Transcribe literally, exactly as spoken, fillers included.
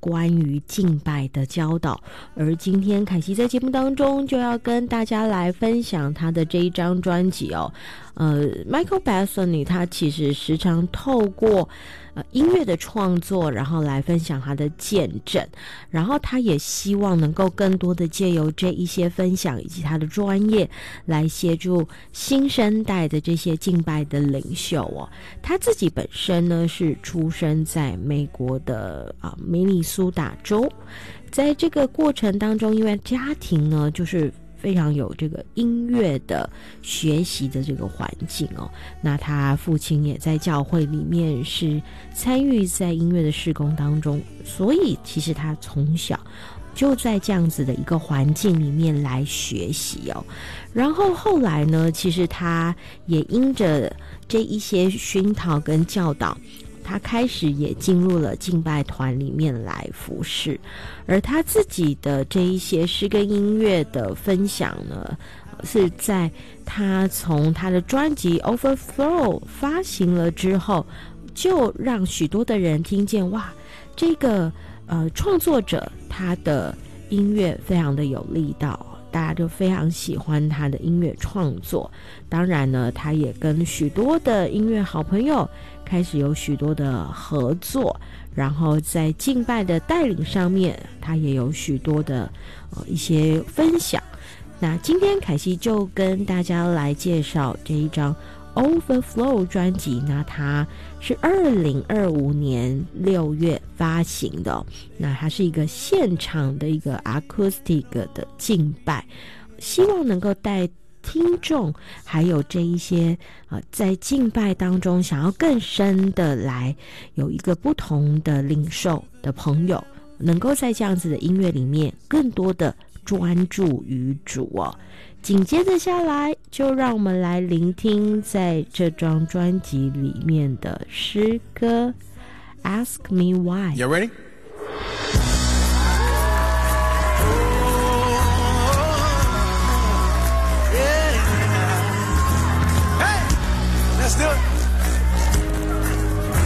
关于敬拜的教导。而今天凯西在节目当中就要跟大家来分享他的这一张专辑哦。呃 Michael Bethany 他其实时常透过呃音乐的创作，然后来分享他的见证，然后他也希望能够更多的借由这一些分享以及他的专业来协助新生代的这些敬拜的领袖哦。他自己本身呢是出生在美国的啊明尼苏达州，在这个过程当中，因为家庭呢就是非常有这个音乐的学习的这个环境哦，那他父亲也在教会里面是参与在音乐的事工当中，所以其实他从小就在这样子的一个环境里面来学习哦。然后后来呢，其实他也因着这一些熏陶跟教导，他开始也进入了敬拜团里面来服侍，而他自己的这一些诗跟音乐的分享呢，是在他从他的专辑 Overflow 发行了之后，就让许多的人听见，哇，这个呃创作者他的音乐非常的有力道，大家就非常喜欢他的音乐创作。当然呢，他也跟许多的音乐好朋友开始有许多的合作，然后在敬拜的带领上面，他也有许多的呃一些分享。那今天凯西就跟大家来介绍这一张 Overflow 专辑，那它是二零二五年六月发行的哦，那它是一个现场的一个 acoustic 的敬拜，希望能够带听众还有这一些呃在敬拜当中想要更深的来有一个不同的领受的朋友，能够在这样子的音乐里面更多的专注于主哦。紧接着下来，就让我们来聆听在这张专辑里面的诗歌 Ask Me Why。 You ready?